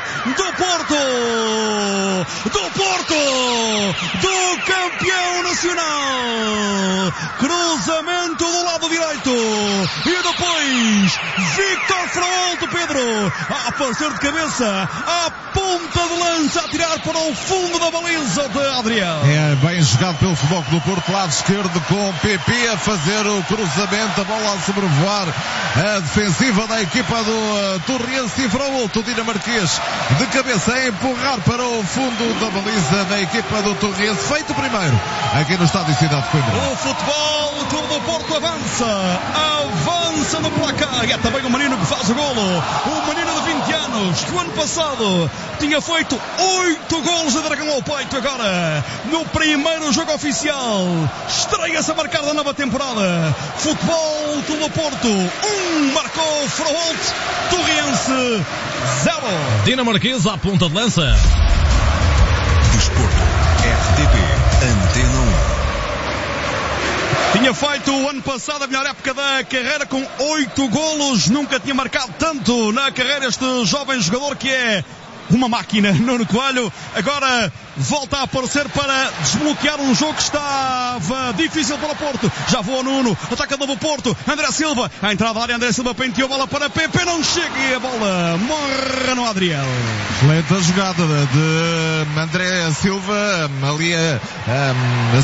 do Porto, do campeão nacional. Cruzamento do lado direito e depois Víctor Fraolto, Pedro, a aparecer de cabeça, a ponta de lança a tirar para o fundo da baliza de Adriel. É bem jogado pelo Futebol Clube do Porto, lado esquerdo, com PP a fazer o cruzamento, a bola a sobrevoar a defensiva da equipa do Torrense e Fraolto, o dinamarquês, de cabeça a empurrar para o fundo da baliza da equipa do Torrense, feito o primeiro aqui no estádio Cidade de Coimbra. O Futebol Clube do Porto avança no placar, e é também o menino que faz o golo, o menino de 20 anos, que o ano passado tinha feito 8 golos de dragão ao peito. Agora, no primeiro jogo oficial, estreia-se a marcar da nova temporada. Futebol Clube do Porto 1, marcou Fraolto, Torrense 0. Dinamarquês à ponta de lança. Desporto, RTP, Antena 1. Tinha feito o ano passado a melhor época da carreira com 8 golos. Nunca tinha marcado tanto na carreira este jovem jogador que é uma máquina, Nuno Coelho. Agora volta a aparecer para desbloquear um jogo que estava difícil para o Porto. Já voa Nuno, ataca de novo o Porto. André Silva, a entrada da área, André Silva penteou a bola para PP, não chega e a bola morre no Adriel. Excelente a jogada de André Silva ali a